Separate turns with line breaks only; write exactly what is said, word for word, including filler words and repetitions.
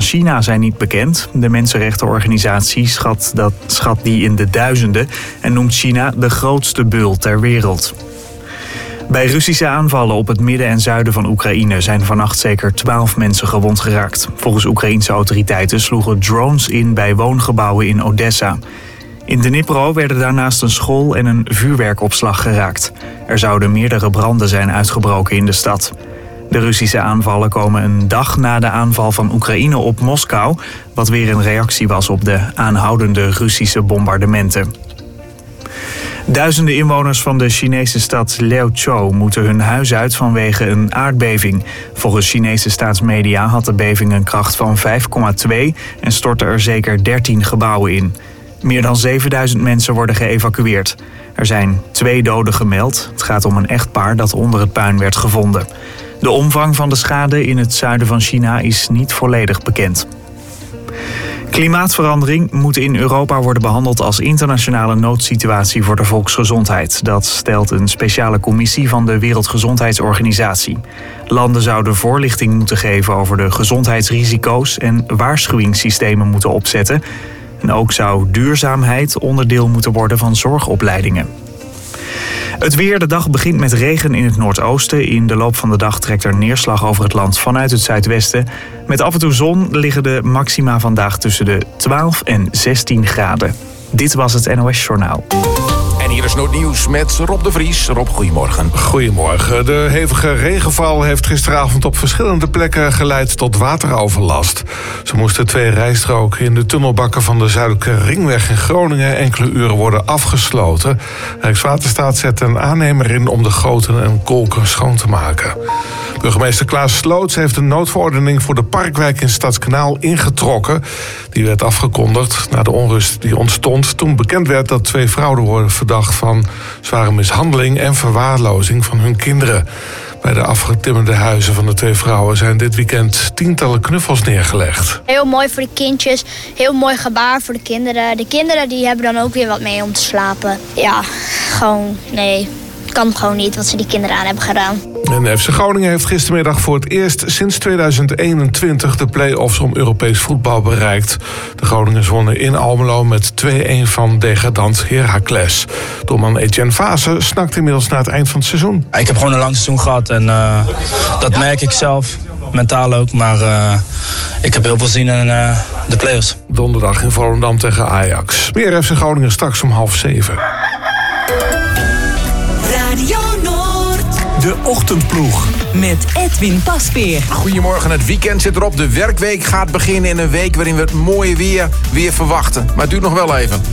China zijn niet bekend. De mensenrechtenorganisatie schat, dat, schat die in de duizenden en noemt China de grootste beul ter wereld. Bij Russische aanvallen op het midden en zuiden van Oekraïne zijn vannacht zeker twaalf mensen gewond geraakt. Volgens Oekraïense autoriteiten sloegen drones in bij woongebouwen in Odessa. In Dnipro werden daarnaast een school en een vuurwerkopslag geraakt. Er zouden meerdere branden zijn uitgebroken in de stad. De Russische aanvallen komen een dag na de aanval van Oekraïne op Moskou, wat weer een reactie was op de aanhoudende Russische bombardementen. Duizenden inwoners van de Chinese stad Liaozhou moeten hun huis uit vanwege een aardbeving. Volgens Chinese staatsmedia had de beving een kracht van vijf komma twee en stortte er zeker dertien gebouwen in. Meer dan zevenduizend mensen worden geëvacueerd. Er zijn twee doden gemeld. Het gaat om een echtpaar dat onder het puin werd gevonden. De omvang van de schade in het zuiden van China is niet volledig bekend. Klimaatverandering moet in Europa worden behandeld als internationale noodsituatie voor de volksgezondheid. Dat stelt een speciale commissie van de Wereldgezondheidsorganisatie. Landen zouden voorlichting moeten geven over de gezondheidsrisico's en waarschuwingssystemen moeten opzetten. En ook zou duurzaamheid onderdeel moeten worden van zorgopleidingen. Het weer, de dag begint met regen in het noordoosten. In de loop van de dag trekt er neerslag over het land vanuit het zuidwesten. Met af en toe zon liggen de maxima vandaag tussen de twaalf en zestien graden. Dit was het N O S Journaal.
En hier is nog nieuws met Rob de Vries. Rob, goedemorgen.
Goedemorgen. De hevige regenval heeft gisteravond op verschillende plekken geleid tot wateroverlast. Zo moesten twee rijstroken in de tunnelbakken van de Zuidelijke Ringweg in Groningen enkele uren worden afgesloten. Rijkswaterstaat zet een aannemer in om de goten en kolken schoon te maken. Burgemeester Klaas Sloots heeft een noodverordening voor de Parkwijk in Stadskanaal ingetrokken. Die werd afgekondigd na de onrust die ontstond toen bekend werd dat twee vrouwen worden verdacht van zware mishandeling en verwaarlozing van hun kinderen. Bij de afgetimmerde huizen van de twee vrouwen zijn dit weekend tientallen knuffels neergelegd.
Heel mooi voor de kindjes, heel mooi gebaar voor de kinderen. De kinderen die hebben dan ook weer wat mee om te slapen. Ja, gewoon nee. Kan gewoon niet wat ze die kinderen aan hebben gedaan.
En de F C Groningen heeft gistermiddag voor het eerst sinds tweeduizend eenentwintig de play-offs om Europees voetbal bereikt. De Groningers wonnen in Almelo met twee-een van degradant Heracles. Doelman Etienne Vase snakt inmiddels naar het eind van het seizoen.
Ik heb gewoon een lang seizoen gehad en uh, dat merk ik zelf. Mentaal ook, maar uh, ik heb heel veel zin in uh, de play-offs.
Donderdag in Volendam tegen Ajax. Meer F C Groningen straks om half zeven.
Radio Noord.
De Ochtendploeg.
Met Edwin Paspeer.
Goedemorgen, het weekend zit erop. De werkweek gaat beginnen in een week waarin we het mooie weer weer verwachten. Maar het duurt nog wel even.